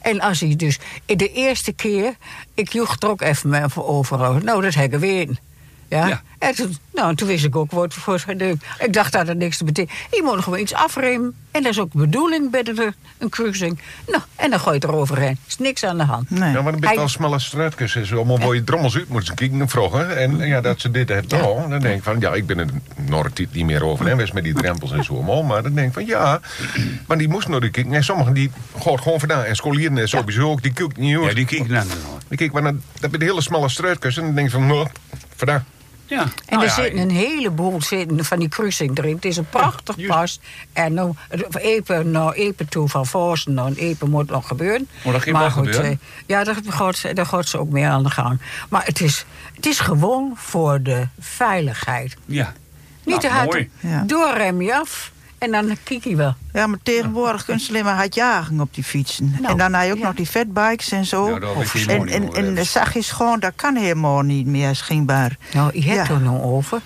En als hij dus de eerste keer, ik joeg er ook even me over. Nou, dat heb ik geweten. Ja? En toen wist ik ook wat voor zijn ding. Ik dacht dat het niks te betekenen. Je moet gewoon iets afremmen. En dat is ook de bedoeling bij een cruising. Nou, en dan gooi je het eroverheen. Er is niks aan de hand. Nee. Ja, maar dan ben ik wel smalle struitjes. En zo allemaal waar je drommels uit moet kijken en vragen. En ja, dat ze dit hebben al. Dan denk ik van, ja, ik ben er nooit niet meer over. En wees met die drempels en zo allemaal. Maar dan denk ik van, ja, maar die moesten nog die kijken. En sommigen die gooien gewoon vandaan. En scholieren en sowieso ook, die kijken niet uit. Ja, die kijken naar die kijken, maar dat ben de hele smalle struitjes. En dan denk ik van, nou, vandaan. Ja. En er zitten een heleboel van die kruising erin. Het is een prachtig pas. En nou, even toe van Voorsen, nou, even moet nog gebeuren. Maar dat gaat wel gebeuren? Ja, daar gaat ze ook meer aan de gang. Maar het is gewoon voor de veiligheid. Ja. Niet te hard doorrem je af. En dan kijk je wel. Ja, maar tegenwoordig kun je alleen maar hard jagen op die fietsen. Nou, en dan had je ook nog die fatbikes en zo. Ja, en de zachtjes gewoon, dat kan helemaal niet meer schijnbaar. Nou, je hebt er nog over.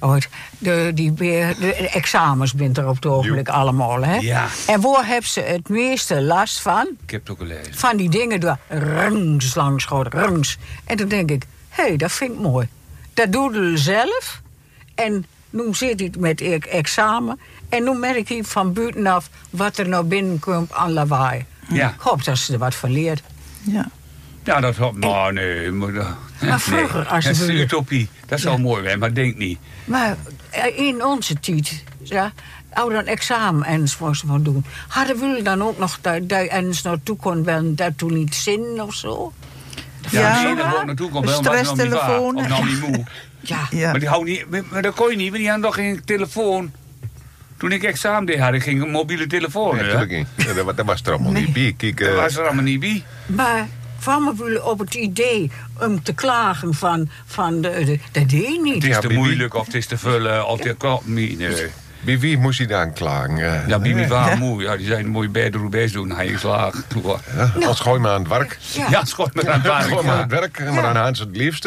De examens bent er op het ogenblik allemaal, hè? Ja. En waar heb ze het meeste last van? Ik heb het ook gelezen. Van die dingen door rungs langs schoten, rungs. En dan denk ik, hé, dat vind ik mooi. Dat doe je zelf. En nu zit hij met examen. En nu merk ik van buitenaf wat er nou binnenkomt aan lawaai. Ja. Ik hoop dat ze er wat van leert. Ja. Ja, dat hoop ik. Maar nee. Maar vroeger, als dat is een utopie. Dat zou mooi zijn, maar denk niet. Maar in onze tijd, ja, ouder een examen enzovoort van doen. Hadden we dan ook nog dat eens naartoe kon wel dat toen niet zin of zo? Ja, nee, dat naartoe kon wel, maar nog niet waar. Of nou niet moe. Ja. Maar die hou niet, maar dat kon je niet, want die hadden nog geen telefoon. Toen ik examen deed, had ik geen mobiele telefoon. Nee, natuurlijk niet. Ja, dat was er allemaal niet bij. Dat was er allemaal niet bij. Maar kwamen we op het idee om te klagen van dat deed niet. Het is te moeilijk, of het is te vullen, of het klopt niet. Nee. Bij wie moest hij dan klagen? Ja, bij wie waren moe. Ja, die zijn mooi best doen, hij is laag. Ja, als gooi maar aan het werk. Ja, gooi maar aan het werk. Gooi maar aan het werk, maar dan Hans het liefste.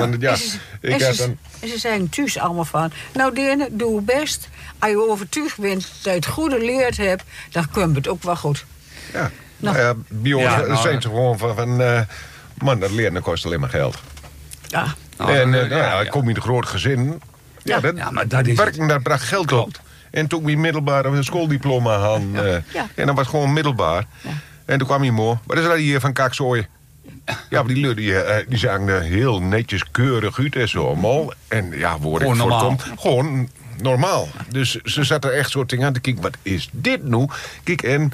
En ze zijn thuis allemaal van, nou Dene, doe je best. Als je overtuigd bent dat je het goede leerd hebt, dan komt het ook wel goed. Ja, bij ons zijn ze gewoon van man, dat leren kost alleen maar geld. Ja. Ik kom in een groot gezin. Maar dat is werken, dat bracht geld op. En toen ik middelbare schooldiploma had. En dat was gewoon middelbaar. Ja. En toen kwam hij mooi. Wat is dat hier van kakzooien? Ja, maar die lui die zagen er heel netjes, keurig uit en zo allemaal. En ja, woord ik voorkomt. Gewoon normaal. Dus ze zaten echt soort dingen aan te kijken. Wat is dit nu? Kijk, en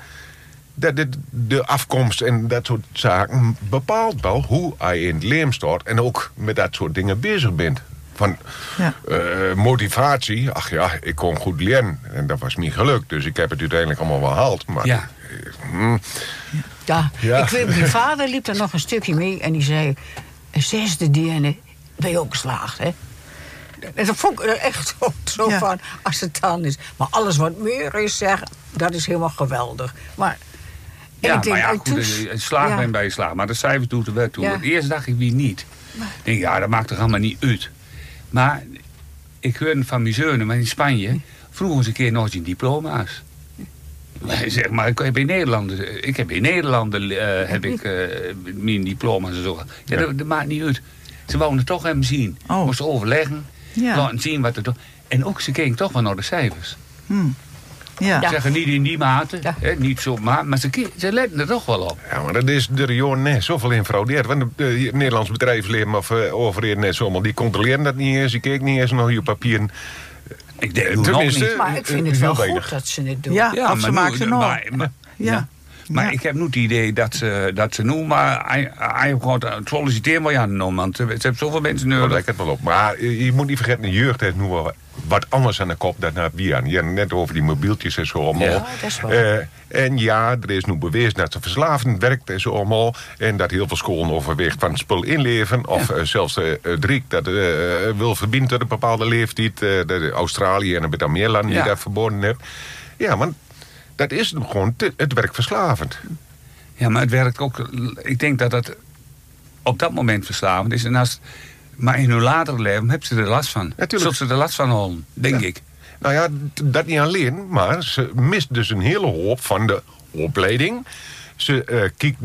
de afkomst en dat soort zaken bepaalt wel hoe hij in het leven staat. En ook met dat soort dingen bezig bent. Van motivatie. Ach ja, ik kon goed leren. En dat was niet gelukt. Dus ik heb het uiteindelijk allemaal wel gehaald. Maar, ik weet, mijn vader liep er nog een stukje mee. En die zei, een 6e DNA ben je ook geslaagd, hè? En dat vond ik er echt zo van, als het dan is. Maar alles wat meer is, dat is helemaal geweldig. Maar slaag ben bij je slaag. Maar de cijfers doet er wel toe. Want eerst dacht ik wie niet. Ik denk, dat maakt er allemaal niet uit. Maar ik hoorde van mijn zonen, maar in Spanje vroegen ze een keer nog eens diploma's. Zeg maar, ik heb in Nederland mijn diploma's en zo. Ja, dat maakt niet uit. Ze wouden het toch even zien. Moesten overleggen, laten zien wat er toch. En ook ze keken toch wel naar de cijfers. Ja. Zeggen niet in die mate, niet zo, maar ze letten er toch wel op. Ja, maar dat is de Rion net zoveel in fraudeerd. Want de Nederlands bedrijfsleven of overheden net zomaar, die controleren dat niet eens. Die kijken niet eens naar je papieren. Ik denk tenminste, maar ik vind het wel goed dat ze het doen. Ja, of ze maken het nog. Maar ik heb nu het idee dat ze nu maar hij gewoon solliciteren maar aan, want ze hebben zoveel mensen nodig. Dat lijkt het wel op. Maar je moet niet vergeten, de jeugd heeft nu wel wat anders aan de kop dan naar wie aan. Je hebt net over die mobieltjes en zo allemaal. Ja, dat is waar. En er is nu bewezen dat ze verslavend werkt en zo allemaal. En dat heel veel scholen overweegt van spul inleven. Of zelfs Driek dat wil verbinden tot een bepaalde leeftijd. Australië en een beetje meer landen die dat verboden hebben. Ja, want dat is gewoon het werkt verslavend. Ja, maar het werkt ook. Ik denk dat het op dat moment verslavend is. En maar in hun later leven hebben ze er last van. Zullen ze er last van houden, denk ik. Nou ja, dat niet alleen, maar ze mist dus een hele hoop van de opleiding. Ze kijkt